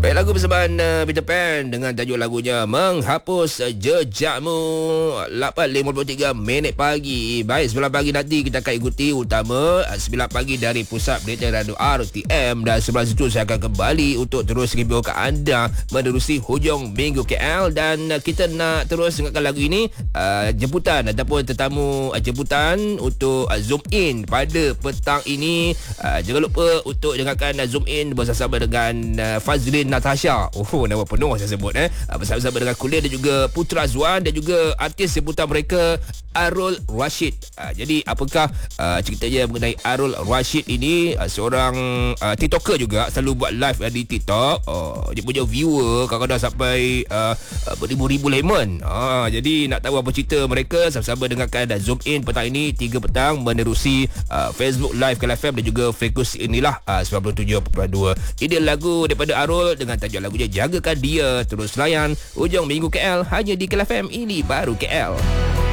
Baik, lagu persembahan Peter Pan dengan tajuk lagunya Menghapus Jejakmu. 8.53 minit pagi. Baik, 9 pagi nanti kita akan ikuti utama 9 pagi dari Pusat Berita Radio RTM. Dan sebelah situ saya akan kembali untuk terus review ke anda menerusi hujung minggu KL. Dan kita nak terus dengarkan lagu ini, jemputan ataupun tetamu jemputan untuk Zoom In pada petang ini. Jangan lupa untuk dengarkan Zoom In bersama dengan Fazlin Natasha. Nama penuh saya sebut bersama dengan Kulir dan juga Putra Azwan dan juga artis sebutan mereka Arul Rashid. Jadi apakah ceritanya mengenai Arul Rashid ini? Seorang TikToker juga, selalu buat live di TikTok. Dia punya viewer kadang-kadang sampai beribu-ribu lemon. Jadi nak tahu apa cerita mereka, sama-sama dengarkan dan Zoom In petang ini 3 petang menerusi Facebook Live KL FM dan juga frekuensi inilah 97.2. Ini lagu daripada Arul dengan tajuk lagunya Jagakan Dia. Terus layan hujung minggu KL hanya di KL FM. Ini baru KL.